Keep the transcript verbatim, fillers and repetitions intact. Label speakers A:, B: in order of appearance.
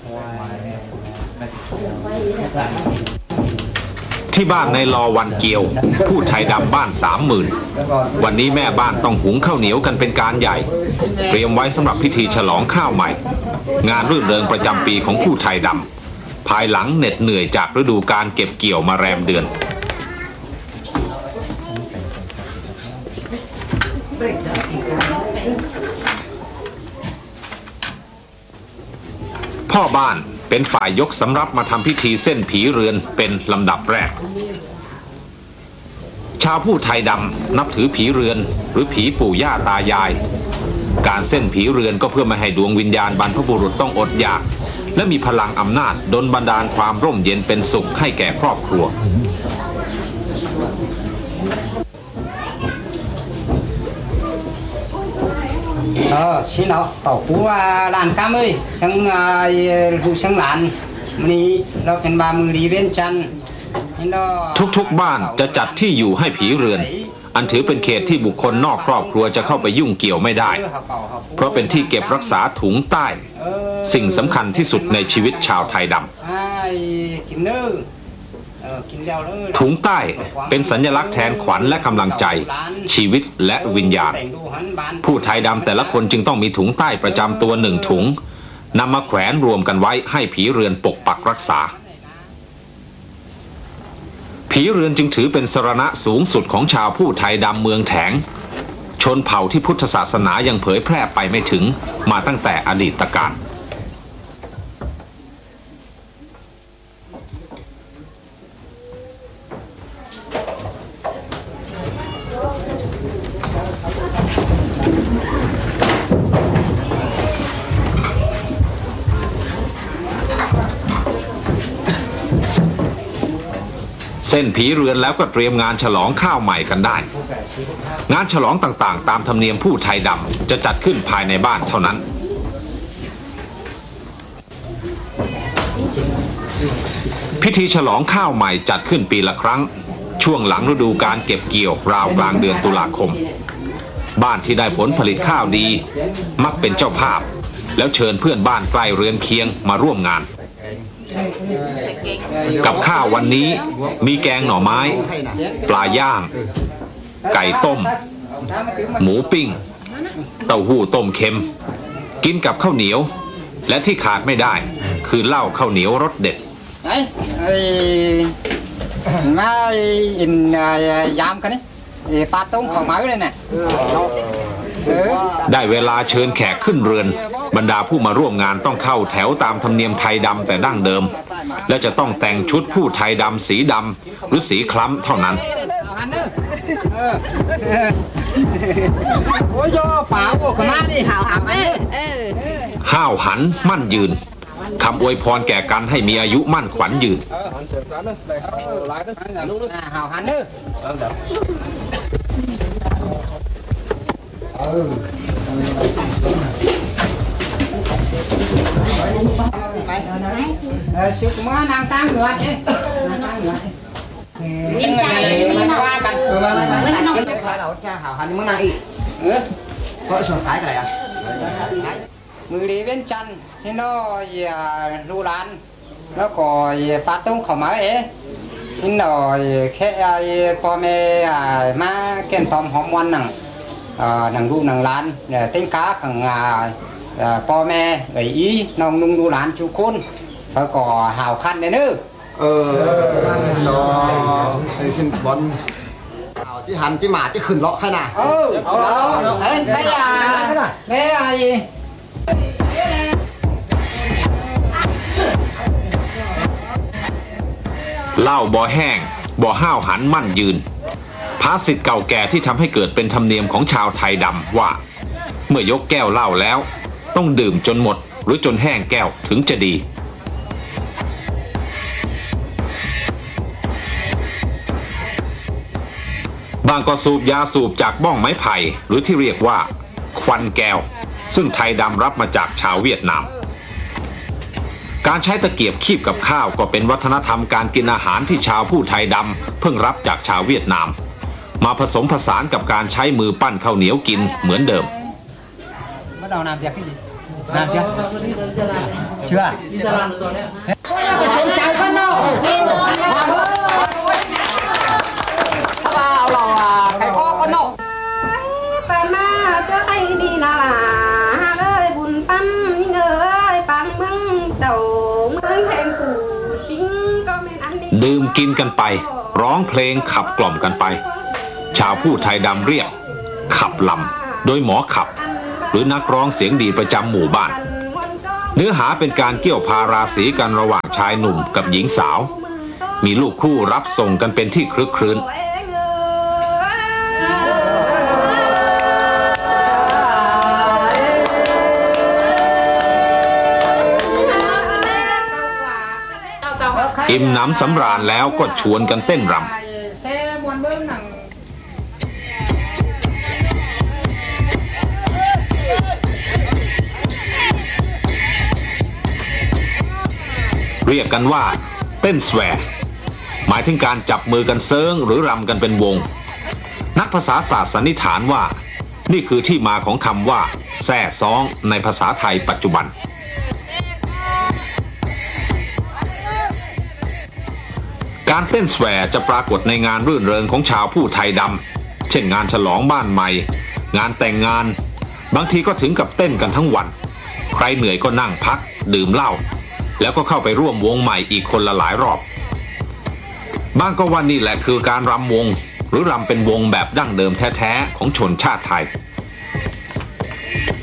A: ที่บ้านในลอวันเกียวผู้ไทยดำบ้านสามหมื่นวันนี้แม่บ้านต้องหุงข้าวเหนียวกันเป็นการใหญ่เตรียมไว้สำหรับพิธีฉลองข้าวใหม่งานรื่นเริงประจำปีของผู้ไทยดำภายหลังเหน็ดเหนื่อยจากฤดูการเก็บเกี่ยวมาแรมเดือนพ่อบ้านเป็นฝ่ายยกสำรับมาทำพิธีเส้นผีเรือนเป็นลำดับแรกชาวผู้ไทยดำนับถือผีเรือนหรือผีปู่ย่าตายายการเส้นผีเรือนก็เพื่อไม่ให้ดวงวิญญาณบรรพบุรุษต้องอดอยากและมีพลังอำนาจดลบันดาลความร่มเย็นเป็นสุขให้แก่ครอบครัว
B: ờ xin nó tổ cú đàn cam ơi sang hụ sang đàn mìnhเราเป็นบามือดีเว้นจัน
A: ทุกๆบ้านจะจัดที่อยู่ให้ผีเรือนอันถือเป็นเขตที่บุคคลนอกครอบครัวจะเข้าไปยุ่งเกี่ยวไม่ได้เพราะเป็นที่เก็บรักษาถุงใต้สิ่งสำคัญที่สุดในชีวิตชาวไทยดำถุงใต้เป็นสัญลักษณ์แทนขวัญและกำลังใจชีวิตและวิญญาณผู้ไทยดำแต่ละคนจึงต้องมีถุงใต้ประจำตัวหนึ่งถุงนำมาแขวนรวมกันไว้ให้ผีเรือนปกปักรักษาผีเรือนจึงถือเป็นสรณะสูงสุดของชาวผู้ไทยดำเมืองแถงชนเผ่าที่พุทธศาสนายังเผยแพร่ไปไม่ถึงมาตั้งแต่อดีตกาลเส้นผีเรือนแล้วก็เตรียมงานฉลองข้าวใหม่กันได้งานฉลองต่างๆตามธรรมเนียมผู้ไทยดำจะจัดขึ้นภายในบ้านเท่านั้นพิธีฉลองข้าวใหม่จัดขึ้นปีละครั้งช่วงหลังฤดูการเก็บเกี่ยวราวกลางเดือนตุลาคมบ้านที่ได้ผลผลิตข้าวดีมักเป็นเจ้าภาพแล้วเชิญเพื่อนบ้านใกล้เรือนเคียงมาร่วมงานกับข้าววันนี้มีแกงหน่อไม้ปลาย่างไก่ต้มหมูปิ้งเต้าหู้ต้มเค็มกินกับข้าวเหนียวและที่ขาดไม่ได้คือเหล้าข้าวเหนียวรสเด็ด
B: มาอินยามกันนี่ปลาต้มของหมาเลยเนี่ย
A: ได้เวลาเชิญแขกขึ้นเรือนบรรดาผู้มาร่วมงานต้องเข้าแถวตามธรรมเนียมไทยดำแต่ดั้งเดิมและจะต้องแต่งชุดผู้ไทยดำสีดำหรือสีคล้ำเท่านั้นห้าวหันมั่นยืนคำอวยพรแก่กันให้มีอายุมั่นขวัญยืน
B: สิบม้านางตั้งหนวดเอ๊ะนางตั้งหนวดยิ่งใหญ่มันว่ากันเออไม่ไม่ไม่ไม่ไม่ขายเราจะหาหันมึงนางอีกเออก็ชวนขายกันอะไรอ่ะมือดีเว้นจันที่น้อยลูร้านแล้วก็ปลาต้มข้าวหมาเอ๊ะนี่หน่อยแค่พ่อแม่มาเก็บหอมหอมวันหนังหนังลูกหนังร้านเนี่ยติ้งค้าขังพ่อแม่ไอ้อีน้องนุ่งดูร้านจุคนแล้วก็หาวคันเนี่ยนึก
C: เออรอไอ้สินบอลเอาที่หันที่หมาที่ขึ้นเลาะขนาด
B: เออเอาเอ้ยไม่อ่ะไม่อ่ะ
A: เหล้าบ่อแห้งบ่อห้าวหันมั่นยืนภาษิตเก่าแก่ที่ทำให้เกิดเป็นธรรมเนียมของชาวไทยดำว่าเมื่อยกแก้วเหล้าแล้วต้องดื่มจนหมดหรือจนแห้งแก้วถึงจะดีบางก็สูบยาสูบจากบ้องไม้ไผ่หรือที่เรียกว่าควันแก้วซึ่งไทยดำรับมาจากชาวเวียดนามการใช้ตะเกียบคีบกับข้าวก็เป็นวัฒนธรรมการกินอาหารที่ชาวผู้ไทยดำเพิ่งรับจากชาวเวียดนามมาผสมผสานกับการใช้มือปั้นข้าวเหนียวกินเหมือนเดิม
B: เชื่อไปสนใจข้างนอกถ้าเอาเราใครพ่อก็นอกไปมาเจอไอ้นี่นะเลยบุญปั้นยิ่งเอ้ยปังเมืองเจ้าเมืองแห่งกูจริงก็ไม่อันนี้
A: ดื่มกินกันไปร้องเพลงขับกล่อมกันไปชาวผู้ไทยดำเรียกขับลำโดยหมอขับหรือนักร้องเสียงดีประจำหมู่บ้านเนื้อหาเป็นการเกี่ยวพาราศีกันระหว่างชายหนุ่มกับหญิงสาวมีลูกคู่รับส่งกันเป็นที่คลึกครื้นอิ่มหนำสำราญแล้วก็ชวนกันเต้นรำเรียกกันว่าเต้นแสวร์หมายถึงการจับมือกันเซิงหรือรำกันเป็นวงนักภาษาศาสตร์สันนิษฐานว่านี่คือที่มาของคำว่าแซ่ซ้องในภาษาไทยปัจจุบันการเต้นแสวร์จะปรากฏในงานรื่นเริงของชาวผู้ไทยดำเช่นงานฉลองบ้านใหม่งานแต่งงานบางทีก็ถึงกับเต้นกันทั้งวันใครเหนื่อยก็นั่งพักดื่มเหล้าแล้วก็เข้าไปร่วมวงใหม่อีกคนละหลายรอบบ้างก็ว่านี่แหละคือการรำวงหรือรำเป็นวงแบบดั้งเดิมแท้ๆของชนชาติไทย